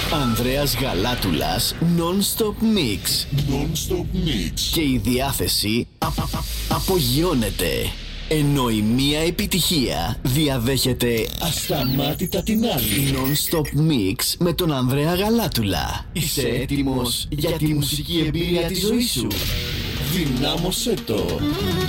Ανδρέας Γαλάτουλας, Non-Stop Mix. Non-Stop Mix. Και η διάθεση απογειώνεται. Ενώ η μία επιτυχία διαδέχεται ασταμάτητα την άλλη. Non-Stop Mix με τον Ανδρέα Γαλάτουλα. Είσαι έτοιμος για τη μουσική εμπειρία της ζωής σου? Δυνάμωσέ το.